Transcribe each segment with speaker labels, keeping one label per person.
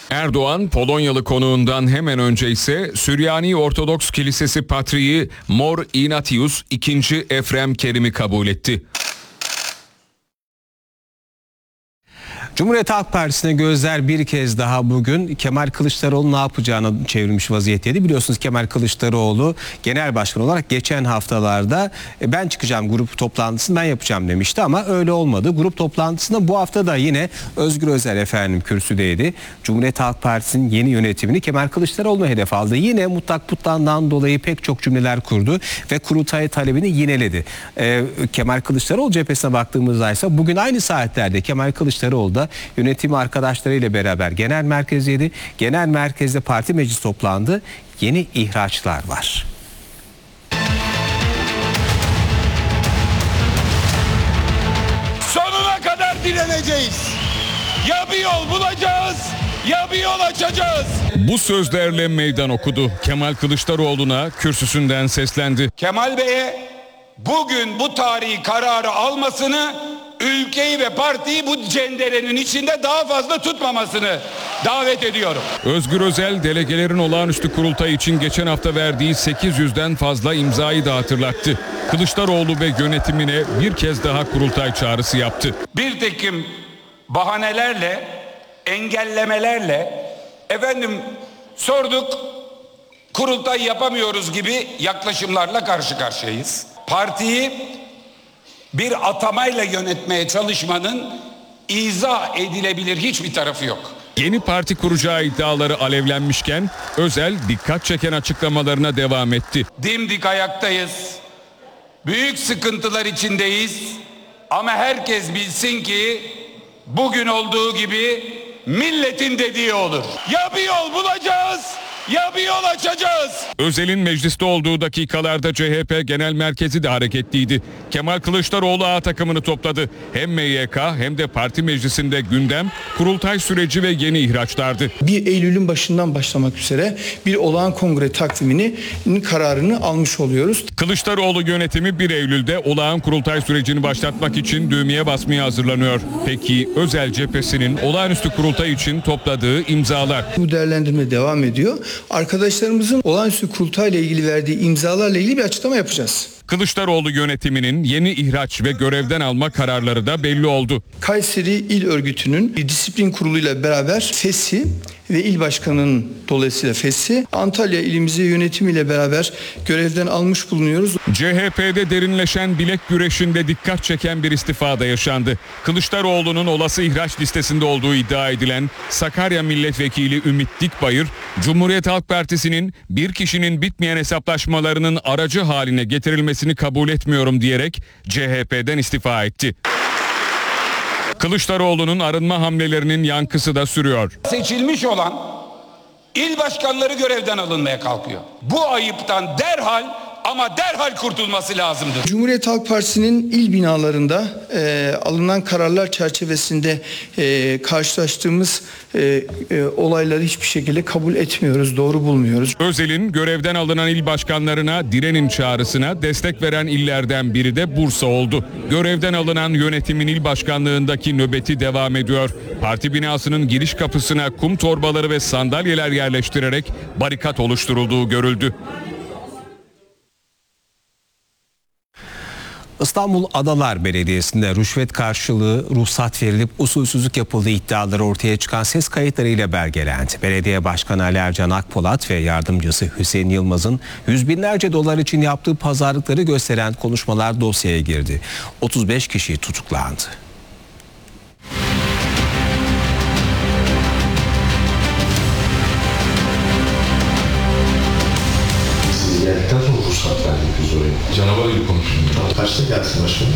Speaker 1: Erdoğan, Polonyalı konuğundan hemen önce ise Süryani Ortodoks Kilisesi Patriği Mor Ignatius II. Efrem Kerim'i kabul etti.
Speaker 2: Cumhuriyet Halk Partisi'ne gözler bir kez daha bugün Kemal Kılıçdaroğlu ne yapacağını çevrilmiş vaziyetteydi. Biliyorsunuz Kemal Kılıçdaroğlu genel başkan olarak geçen haftalarda ben çıkacağım grup toplantısını ben yapacağım demişti ama öyle olmadı. Grup toplantısında bu hafta da yine Özgür Özel efendim kürsüdeydi. Cumhuriyet Halk Partisi'nin yeni yönetimini Kemal Kılıçdaroğlu'na hedef aldı. Yine mutlak putlandan dolayı pek çok cümleler kurdu ve kurultay talebini yineledi. Kemal Kılıçdaroğlu cephesine baktığımızda ise bugün aynı saatlerde Kemal Kılıçdaroğlu da yönetim arkadaşlarıyla beraber genel merkezdeydi. Genel merkezde parti meclisi toplandı. Yeni ihraçlar var.
Speaker 3: Sonuna kadar direneceğiz. Ya bir yol bulacağız ya bir yol açacağız.
Speaker 1: Bu sözlerle meydan okudu. Kemal Kılıçdaroğlu'na kürsüsünden seslendi.
Speaker 3: Kemal Bey'e bugün bu tarihi kararı almasını, ülkeyi ve partiyi bu cenderenin içinde daha fazla tutmamasını davet ediyorum.
Speaker 1: Özgür Özel delegelerin olağanüstü kurultay için geçen hafta verdiği 800'den fazla imzayı da hatırlattı. Kılıçdaroğlu ve yönetimine bir kez daha kurultay çağrısı yaptı.
Speaker 3: Bir takım bahanelerle, engellemelerle sorduk, kurultay yapamıyoruz gibi yaklaşımlarla karşı karşıyayız. Partiyi bir atamayla yönetmeye çalışmanın izah edilebilir hiçbir tarafı yok.
Speaker 1: Yeni parti kuracağı iddiaları alevlenmişken Özel dikkat çeken açıklamalarına devam etti.
Speaker 3: Dimdik ayaktayız. Büyük sıkıntılar içindeyiz. Ama herkes bilsin ki bugün olduğu gibi milletin dediği olur. Ya bir yol bulacağız ya bir yol açacağız.
Speaker 1: Özel'in mecliste olduğu dakikalarda CHP Genel Merkezi de hareketliydi. Kemal Kılıçdaroğlu A takımını topladı. Hem MYK hem de parti meclisinde gündem kurultay süreci ve yeni ihraçlardı.
Speaker 4: 1 Eylül'ün başından başlamak üzere bir olağan kongre takviminin kararını almış oluyoruz.
Speaker 1: Kılıçdaroğlu yönetimi 1 Eylül'de olağan kurultay sürecini başlatmak için düğmeye basmaya hazırlanıyor. Peki Özel cephesinin olağanüstü kurultay için topladığı imzalar?
Speaker 4: Bu değerlendirme devam ediyor. Arkadaşlarımızın olağanüstü kurultayla ilgili verdiği imzalarla ilgili bir açıklama yapacağız.
Speaker 1: Kılıçdaroğlu yönetiminin yeni ihraç ve görevden alma kararları da belli oldu.
Speaker 4: Kayseri İl Örgütü'nün disiplin kuruluyla beraber fesih ve il başkanının dolayısıyla fesih, Antalya ilimizi yönetimiyle beraber görevden almış bulunuyoruz.
Speaker 1: CHP'de derinleşen bilek güreşinde dikkat çeken bir istifa da yaşandı. Kılıçdaroğlu'nun olası ihraç listesinde olduğu iddia edilen Sakarya Milletvekili Ümit Dikbayır, Cumhuriyet Halk Partisi'nin bir kişinin bitmeyen hesaplaşmalarının aracı haline getirilmesini kabul etmiyorum diyerek CHP'den istifa etti. Kılıçdaroğlu'nun arınma hamlelerinin yankısı da sürüyor.
Speaker 3: Seçilmiş olan il başkanları görevden alınmaya kalkıyor. Bu ayıptan derhal ama derhal kurtulması lazımdır.
Speaker 4: Cumhuriyet Halk Partisi'nin il binalarında alınan kararlar çerçevesinde karşılaştığımız olayları hiçbir şekilde kabul etmiyoruz, doğru bulmuyoruz.
Speaker 1: Özel'in görevden alınan il başkanlarına direnin çağrısına destek veren illerden biri de Bursa oldu. Görevden alınan yönetimin il başkanlığındaki nöbeti devam ediyor. Parti binasının giriş kapısına kum torbaları ve sandalyeler yerleştirerek barikat oluşturulduğu görüldü.
Speaker 2: İstanbul Adalar Belediyesi'nde rüşvet karşılığı ruhsat verilip usulsüzlük yapıldığı iddiaları ortaya çıkan ses kayıtlarıyla belgelendi. Belediye Başkanı Ali Ercan Akpolat ve yardımcısı Hüseyin Yılmaz'ın yüz binlerce dolar için yaptığı pazarlıkları gösteren konuşmalar dosyaya girdi. 35 kişi tutuklandı.
Speaker 5: Geldikten sonra ruhsat verdik biz oraya. Canavar gibi konuşuyoruz. Kaçta gelsin başkanım?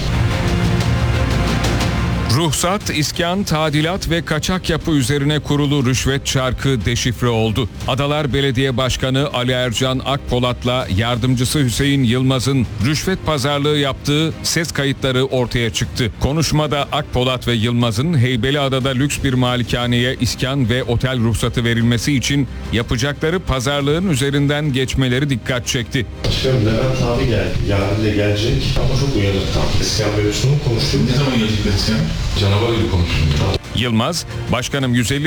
Speaker 1: Ruhsat, iskan, tadilat ve kaçak yapı üzerine kurulu rüşvet çarkı deşifre oldu. Adalar Belediye Başkanı Ali Ercan Akpolat'la yardımcısı Hüseyin Yılmaz'ın rüşvet pazarlığı yaptığı ses kayıtları ortaya çıktı. Konuşmada Akpolat ve Yılmaz'ın Heybeliada'da lüks bir malikaneye iskan ve otel ruhsatı verilmesi için yapacakları pazarlığın üzerinden geçmeleri dikkat çekti.
Speaker 5: Başkanım Levent abi geldi. Yarın da gelecek ama çok uyanık tam. İskan mevzusunu konuştuk. Ne zaman gelecek iskan? Canavar gibi konuşuyoruz.
Speaker 1: Yılmaz, başkanım 150